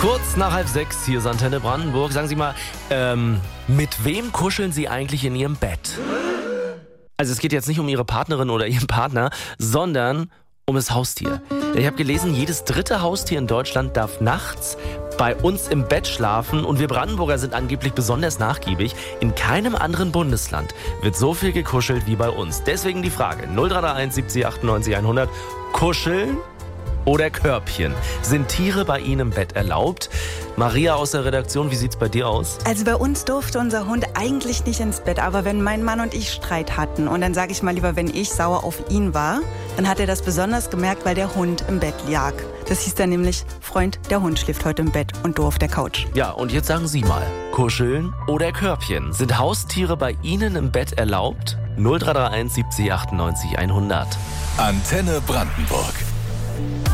Kurz nach 5:30, hier ist Antenne Brandenburg. Sagen Sie mal, mit wem kuscheln Sie eigentlich in Ihrem Bett? Also es geht jetzt nicht um Ihre Partnerin oder Ihren Partner, sondern um das Haustier. Ich habe gelesen, jedes dritte Haustier in Deutschland darf nachts bei uns im Bett schlafen und wir Brandenburger sind angeblich besonders nachgiebig. In keinem anderen Bundesland wird so viel gekuschelt wie bei uns. Deswegen die Frage 0331 70 98 100. Kuscheln oder Körbchen? Sind Tiere bei Ihnen im Bett erlaubt? Maria aus der Redaktion, wie sieht's bei dir aus? Also bei uns durfte unser Hund eigentlich nicht ins Bett, aber wenn mein Mann und ich Streit hatten und dann sage ich mal lieber, wenn ich sauer auf ihn war, dann hat er das besonders gemerkt, weil der Hund im Bett lag. Das hieß dann nämlich, Freund, der Hund schläft heute im Bett und du auf der Couch. Ja, und jetzt sagen Sie mal, Kuscheln oder Körbchen? Sind Haustiere bei Ihnen im Bett erlaubt? 0331 70 98 100. Antenne Brandenburg.